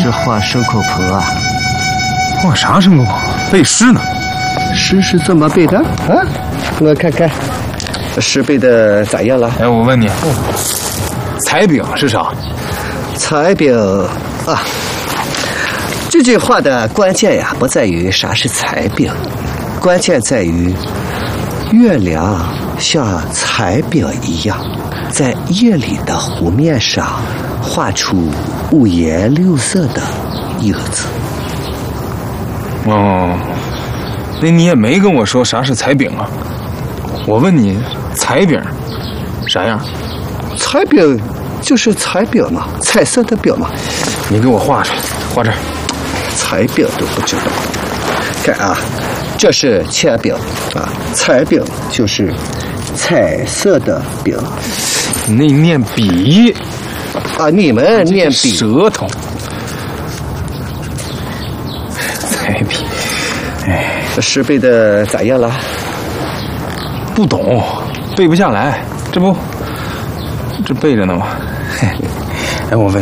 是画牲口棚啊。 画啥牲口棚？背诗呢？ 诗是怎么背的啊？我看看，诗背的咋样了？ 哎，我问你，彩饼是啥？ 彩饼啊，这句话的关键呀，不在于啥是彩饼，关键在于月亮像彩饼一样，在夜里的湖面上画出五颜六色的影子。 哦，那你也没跟我说啥是彩饼啊？我问你，彩饼啥样？ 彩饼就是彩饼嘛，彩色的饼嘛。 你给我画出来，画这儿。 彩饼都不知道，看啊，这是铅饼啊，彩饼就是彩色的饼。 你那念笔啊，你们念笔， 舌头。彩笔，哎， 诗背的咋样了？ 不懂，背不下来，这不，这背着呢吗？哎，我问。